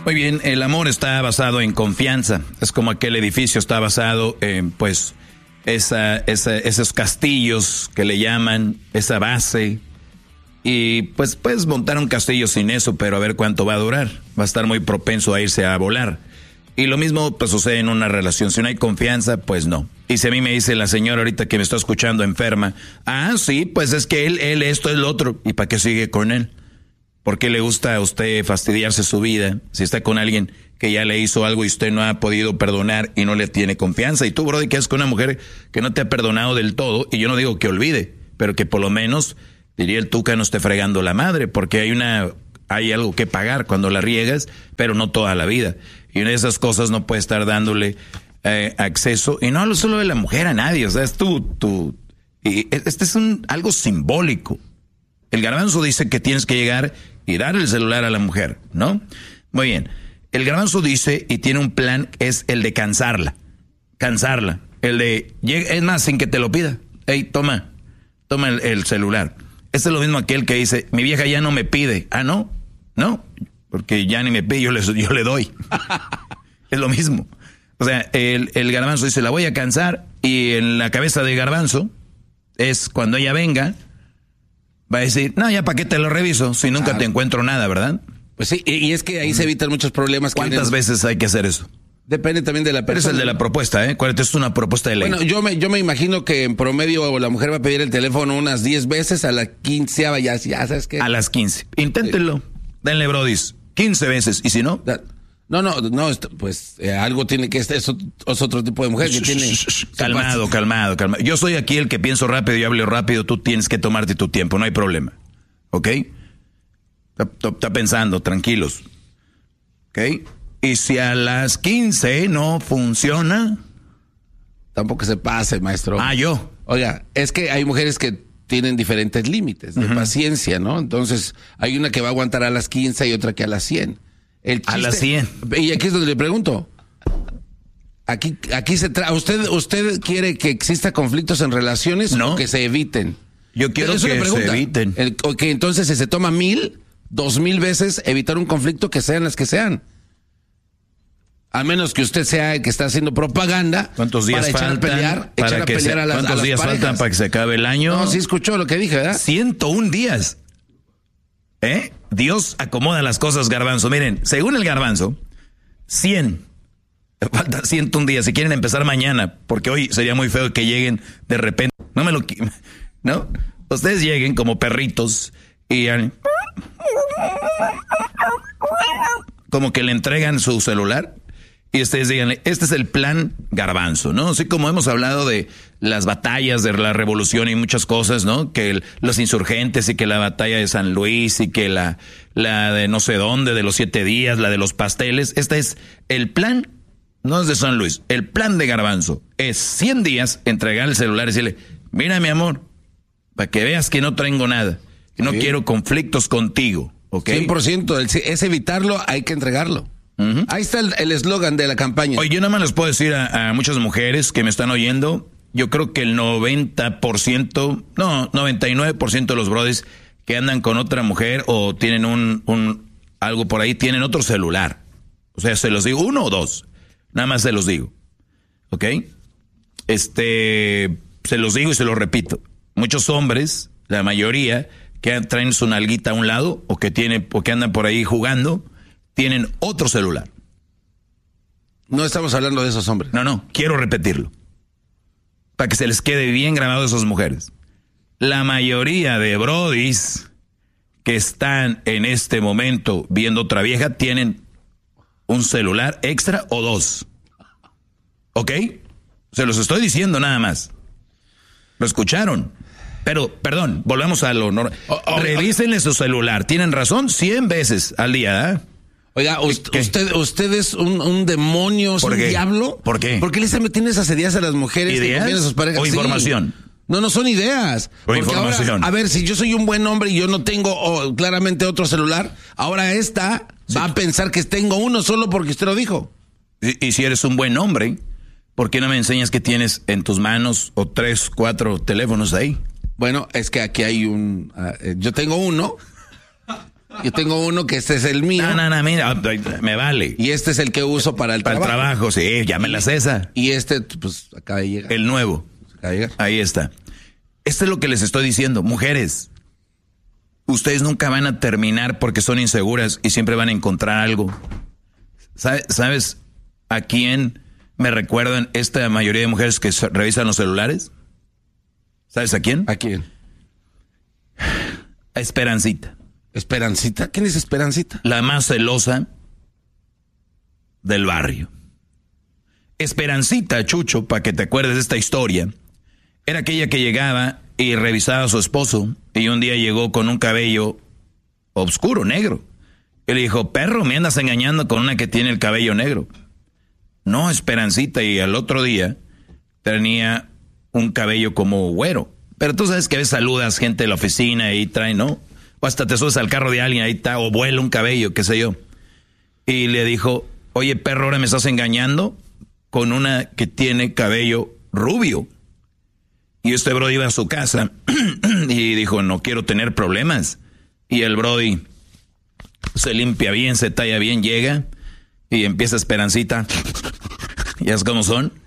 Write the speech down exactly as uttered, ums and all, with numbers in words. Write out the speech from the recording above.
Muy bien, el amor está basado en confianza. Es como aquel edificio está basado en, pues, esa, esa, esos castillos que le llaman, esa base. Y pues puedes montar un castillo sin eso, pero a ver cuánto va a durar. Va a estar muy propenso a irse a volar. Y lo mismo pues sucede en una relación. Si no hay confianza, pues no. Y si a mí me dice la señora ahorita que me está escuchando enferma, ah, sí, pues es que él, él, esto es lo otro. ¿Y para qué sigue con él? ¿Por qué le gusta a usted fastidiarse su vida si está con alguien que ya le hizo algo y usted no ha podido perdonar y no le tiene confianza? Y tú, brody, que es con una mujer que no te ha perdonado del todo, y yo no digo que olvide, pero que por lo menos, diría el Tuca, no esté fregando la madre, porque hay una, hay algo que pagar cuando la riegas, pero no toda la vida. Y una de esas cosas no puede estar dándole eh, acceso, y no hablo solo de la mujer, a nadie, o sea, es tu, tu, y este es un, algo simbólico. El Garbanzo dice que tienes que llegar y dar el celular a la mujer, ¿no? Muy bien. El Garbanzo dice, y tiene un plan, es el de cansarla. Cansarla. El de, es más, sin que te lo pida. Hey, toma, toma el, el celular. Este es lo mismo aquel que dice, mi vieja ya no me pide. Ah, ¿no? No, porque ya ni me pide, yo le, yo le doy. Es lo mismo. O sea, el, el Garbanzo dice, la voy a cansar, y en la cabeza de Garbanzo es cuando ella venga, va a decir, no, ya para qué te lo reviso si nunca claro. te encuentro nada, ¿verdad? Pues sí, y es que ahí se evitan muchos problemas. Que ¿Cuántas vienen... veces hay que hacer eso? Depende también de la persona. Pero es el de la propuesta, ¿eh? ¿Cuál es una propuesta de ley? Bueno, yo me, yo me imagino que en promedio la mujer va a pedir el teléfono unas diez veces, a la quinceava ya, ya ¿sabes qué? A las quince. Inténtenlo. Sí. Denle brodis. quince veces. ¿Y si no? No, no, no, pues eh, algo tiene que... Este es, es otro tipo de mujer que tiene... Calmado, calmado, calmado. Yo soy aquí el que pienso rápido y hablo rápido. Tú tienes que tomarte tu tiempo, no hay problema. ¿Ok? Está, está pensando, tranquilos. ¿Ok? Y si a las quince no funciona... Tampoco se pase, maestro. Ah, yo. Oiga, es que hay mujeres que tienen diferentes límites de uh-huh. paciencia, ¿no? Entonces, hay una que va a aguantar a las quince y otra que a las cien. El chiste, a las cien. Y aquí es donde le pregunto. Aquí, aquí se tra ¿Usted, usted quiere que exista conflictos en relaciones no. o que se eviten? Yo quiero que se eviten. El, o que entonces se toma mil, dos mil veces evitar un conflicto, que sean las que sean. A menos que usted sea el que está haciendo propaganda. ¿Cuántos días para faltan? Echar a pelear, para echar a que pelear se, a las, ¿Cuántos a las días parejas? faltan para que se acabe el año? No, sí escuchó lo que dije, ¿verdad? ciento un días. ¿Eh? Dios acomoda las cosas, Garbanzo. Miren, según el Garbanzo, cien. Faltan ciento un días. Si quieren empezar mañana, porque hoy sería muy feo que lleguen de repente. No me lo... ¿No? Ustedes lleguen como perritos y... como que le entregan su celular y ustedes digan, este es el plan Garbanzo, ¿no? Así como hemos hablado de las batallas de la revolución y muchas cosas, ¿no? Que el, los insurgentes y que la batalla de San Luis y que la, la de no sé dónde, de los siete días, la de los pasteles. Este es el plan, no es de San Luis, el plan de Garbanzo. Es cien días entregar el celular y decirle, mira mi amor, para que veas que no tengo nada, que no sí. quiero conflictos contigo, ¿ok? cien por ciento, es evitarlo, hay que entregarlo. Uh-huh. Ahí está el eslogan de la campaña. Oye, yo nada más les puedo decir a, a muchas mujeres que me están oyendo, yo creo que el noventa por ciento, no, noventa y nueve por ciento de los brodis que andan con otra mujer o tienen un, un algo por ahí, tienen otro celular. O sea, se los digo, uno o dos. Nada más se los digo. ¿Ok? Este, se los digo y se los repito. Muchos hombres, la mayoría, que traen su nalguita a un lado o que tiene, o que andan por ahí jugando, tienen otro celular. No estamos hablando de esos hombres. No, no, quiero repetirlo. Para que se les quede bien grabado a esas mujeres. La mayoría de brodis que están en este momento viendo otra vieja tienen un celular extra o dos. ¿Ok? Se los estoy diciendo nada más. ¿Lo escucharon? Pero, perdón, volvemos a lo normal. Oh, oh, Revísenle oh. su celular. Tienen razón cien veces al día, ¿eh? Oiga, usted, usted, usted es un, un demonio, es un qué? diablo. ¿Por qué? ¿Por qué le está metiendo esas ideas a las mujeres? ¿Ideas? Que a sus parejas? ¿O información? Sí. No, no son ideas. ¿O información? Ahora, a ver, si yo soy un buen hombre y yo no tengo oh, claramente otro celular, ahora esta sí. va a pensar que tengo uno solo porque usted lo dijo. Y, y si eres un buen hombre, ¿por qué no me enseñas que tienes en tus manos o tres, cuatro teléfonos ahí? Bueno, es que aquí hay un... Uh, yo tengo uno... Yo tengo uno que este es el mío. No, no, no, mira, me vale. Y este es el que uso para el para trabajo. Para el trabajo, sí, ya me la cesa. Y este, pues, acaba de llegar. El nuevo. Acaba de llegar. Ahí está. Esto es lo que les estoy diciendo. Mujeres, ustedes nunca van a terminar porque son inseguras y siempre van a encontrar algo. ¿Sabes a quién me recuerdan esta mayoría de mujeres que revisan los celulares? ¿Sabes a quién? ¿A quién? A Esperancita. ¿Esperancita? ¿Quién es Esperancita? La más celosa del barrio. Esperancita, Chucho, para que te acuerdes de esta historia, era aquella que llegaba y revisaba a su esposo y un día llegó con un cabello oscuro, negro. Y le dijo, perro, me andas engañando con una que tiene el cabello negro. No, Esperancita, y al otro día tenía un cabello como güero. Pero tú sabes que a veces saludas gente de la oficina y trae, ¿no? O hasta te subes al carro de alguien, ahí está, o vuela un cabello, qué sé yo. Y le dijo, oye, perro, ahora me estás engañando con una que tiene cabello rubio. Y este brody iba a su casa y dijo, no quiero tener problemas. Y el brody se limpia bien, se talla bien, llega y empieza Esperancita. ¿Ya es como son?